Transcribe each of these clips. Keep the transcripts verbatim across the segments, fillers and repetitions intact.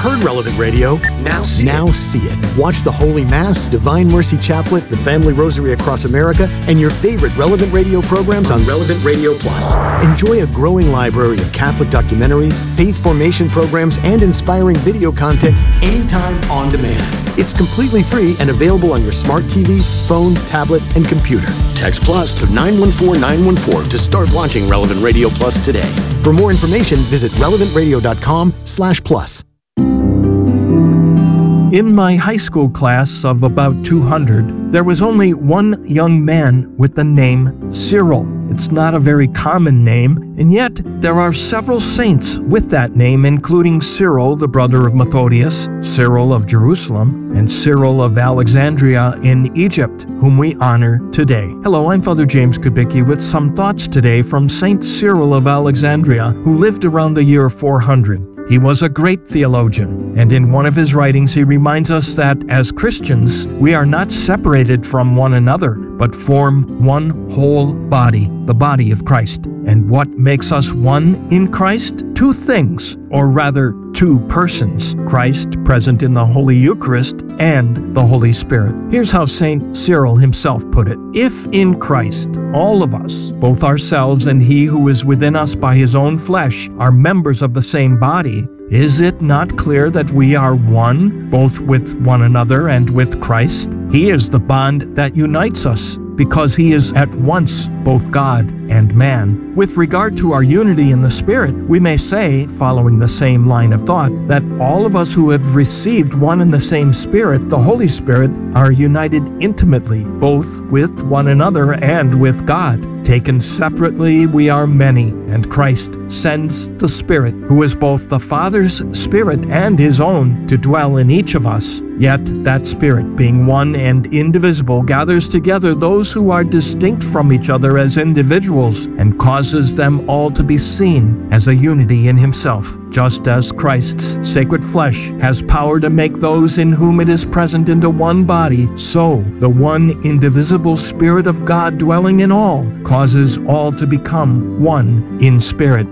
heard Relevant Radio? Now see Now it. see it. Watch the Holy Mass, Divine Mercy Chaplet, the Family Rosary Across America, and your favorite Relevant Radio programs on Relevant Radio Plus. Enjoy a growing library of Catholic documentaries, faith formation programs, and inspiring video content anytime on demand. It's completely free and available on your smart T V, phone, tablet, and computer. Text Plus to nine one four nine one four to start watching Relevant Radio Plus today. For more information, visit relevant radio dot com slash plus. In my high school class of about two hundred, there was only one young man with the name Cyril. It's not a very common name, and yet there are several saints with that name, including Cyril, the brother of Methodius, Cyril of Jerusalem, and Cyril of Alexandria in Egypt, whom we honor today. Hello, I'm Father James Kubicki with some thoughts today from Saint Cyril of Alexandria, who lived around the year four hundred. He was a great theologian, and in one of his writings he reminds us that as Christians, we are not separated from one another, but form one whole body, the body of Christ. And what makes us one in Christ? Two things, or rather two persons, Christ present in the Holy Eucharist and the Holy Spirit. Here's how Saint Cyril himself put it. If in Christ all of us, both ourselves and he who is within us by his own flesh, are members of the same body, is it not clear that we are one, both with one another and with Christ? He is the bond that unites us, because he is at once both God and man. With regard to our unity in the Spirit, we may say, following the same line of thought, that all of us who have received one and the same Spirit, the Holy Spirit, are united intimately, both with one another and with God. Taken separately, we are many, and Christ sends the Spirit, who is both the Father's Spirit and his own, to dwell in each of us. Yet that Spirit, being one and indivisible, gathers together those who are distinct from each other as individuals and causes them all to be seen as a unity in himself. Just as Christ's sacred flesh has power to make those in whom it is present into one body, so the one indivisible Spirit of God dwelling in all causes all to become one in spirit.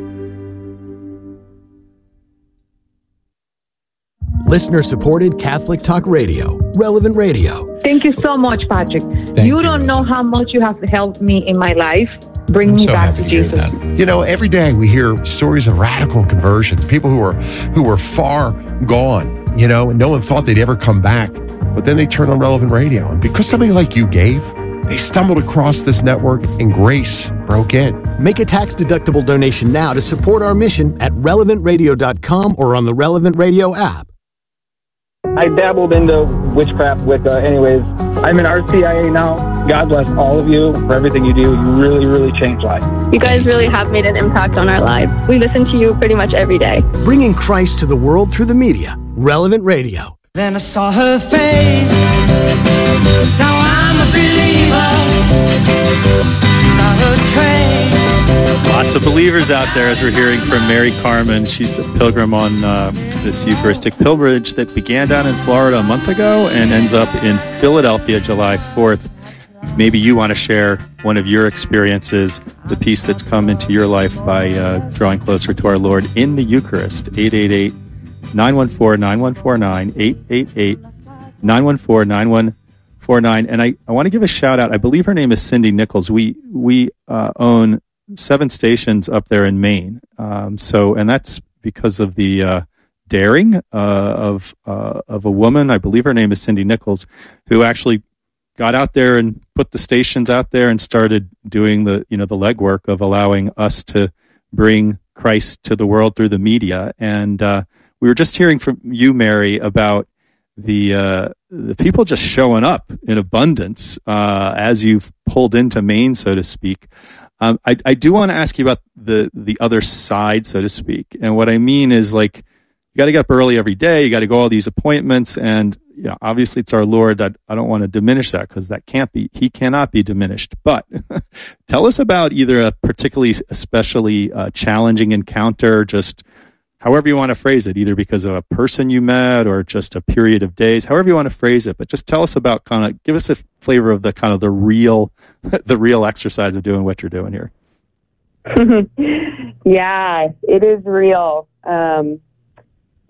Listener-supported Catholic Talk Radio, Relevant Radio. Thank you so much, Patrick. Thank you you, don't know Rosa. how much you have helped me in my life. Bring I'm me so back happy to to hear Jesus. that. You know, every day we hear stories of radical conversions, people who are who were far gone, you know, and no one thought they'd ever come back. But then they turned on Relevant Radio. And because somebody like you gave, they stumbled across this network and grace broke in. Make a tax-deductible donation now to support our mission at relevant radio dot com or on the Relevant Radio app. I dabbled into witchcraft, Wicca. Anyways, I'm in R C I A now. God bless all of you for everything you do. You really, really changed lives. You guys really have made an impact on our lives. We listen to you pretty much every day. Bringing Christ to the world through the media. Relevant Radio. Then I saw her face. Now I'm a believer. Not a trace. Lots of believers out there, as we're hearing from Mary Carmen. She's a pilgrim on uh, this Eucharistic pilgrimage that began down in Florida a month ago and ends up in Philadelphia July fourth. Maybe you want to share one of your experiences, the peace that's come into your life by uh, drawing closer to our Lord in the Eucharist. eight eight eight, nine one four, nine one four nine, eight eight eight, nine one four, nine one four nine. And I, I want to give a shout out. I believe her name is Cindy Nichols. We, we uh, own seven stations up there in Maine. Um, so, and that's because of the uh, daring uh, of uh, of a woman, I believe her name is Cindy Nichols, who actually got out there and put the stations out there and started doing the, you know, the legwork of allowing us to bring Christ to the world through the media. And uh, we were just hearing from you, Mary, about the uh, the people just showing up in abundance uh, as you've pulled into Maine, so to speak. Um, I, I do want to ask you about the, the other side, so to speak. And what I mean is, like, you got to get up early every day. You got to go all these appointments. And, you know, obviously it's our Lord. That I don't want to diminish that, because that can't be, he cannot be diminished. But tell us about either a particularly, especially uh, challenging encounter, just however you want to phrase it, either because of a person you met or just a period of days, however you want to phrase it. But just tell us about, kind of, give us a flavor of the kind of the real, the real exercise of doing what you're doing here. Yeah, it is real. Um,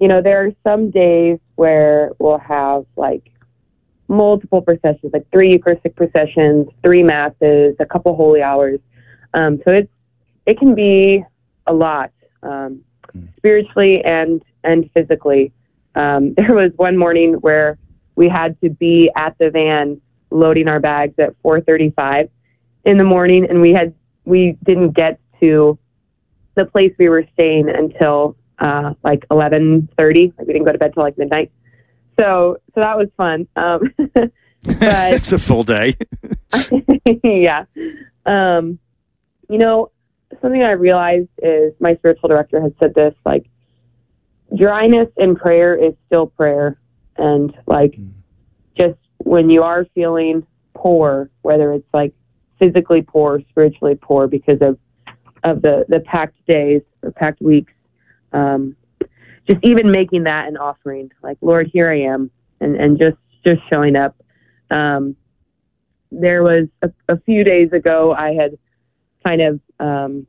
you know, there are some days where we'll have like multiple processions, like three Eucharistic processions, three masses, a couple holy hours. Um, so it's it can be a lot, um, spiritually and and physically. Um, there was one morning where we had to be at the van loading our bags at four thirty-five in the morning, and we had we didn't get to the place we were staying until uh, like eleven thirty. Like we didn't go to bed till like midnight. So so that was fun. Um, but it's a full day. yeah. Um, you know, something I realized is my spiritual director has said this, like, dryness in prayer is still prayer. And like, mm. just when you are feeling poor, whether it's like physically poor, spiritually poor because of, of the, the packed days or packed weeks, um, just even making that an offering, like, Lord, here I am, and, and just, just showing up. Um, there was a, a few days ago, I had kind of, um,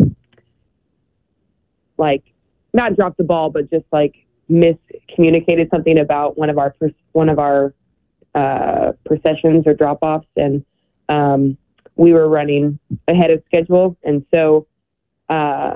like, not dropped the ball, but just like miscommunicated something about one of our, one of our, uh, processions or drop-offs. And, um, we were running ahead of schedule. And so, uh,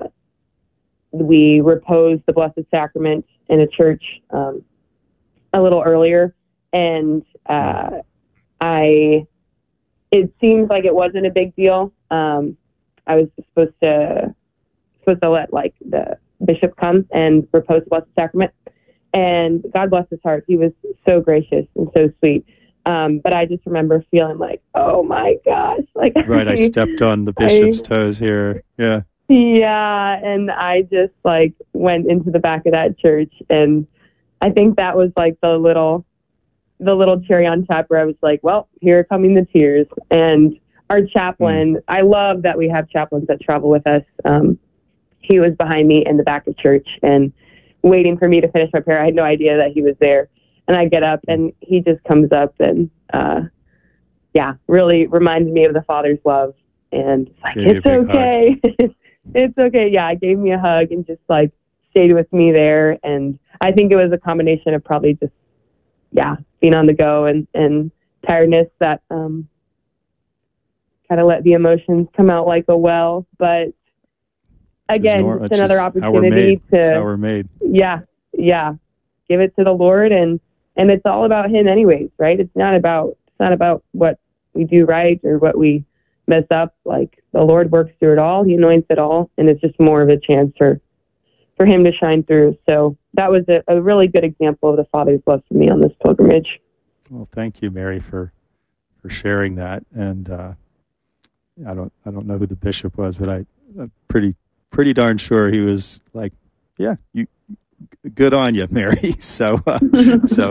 we reposed the Blessed Sacrament in a church, um, a little earlier. And, uh, I, it seems like it wasn't a big deal. Um, I was supposed to supposed to let like the bishop come and repose the Blessed Sacrament, and God bless his heart, he was so gracious and so sweet. Um, but I just remember feeling like, oh my gosh, like right, I, I stepped on the bishop's I, toes here. Yeah, yeah, and I just like went into the back of that church, and I think that was like the little the little cherry on top where I was like, well, here are coming the tears. And our chaplain, mm. I love that we have chaplains that travel with us. Um, he was behind me in the back of church and waiting for me to finish my prayer. I had no idea that he was there. And I get up and he just comes up and, uh, yeah, really reminds me of the Father's love. And it's like, Gave it's okay. It's okay. Yeah, gave me a hug and just like stayed with me there. And I think it was a combination of probably just, yeah, being on the go and, and tiredness that, um, kind of let the emotions come out like a well. But again, nor- it's another opportunity to, to, how we're made. yeah, yeah, give it to the Lord. And, and it's all about him anyways, right? It's not about, it's not about what we do right or what we mess up. Like, the Lord works through it all. He anoints it all. And it's just more of a chance for, for him to shine through. So that was a, a really good example of the Father's love for me on this pilgrimage. Well, thank you, Mary, for, for sharing that. And, uh, I don't, I don't know who the bishop was, but I, I'm pretty, pretty darn sure he was like, yeah, you, good on you, Mary. So, uh, so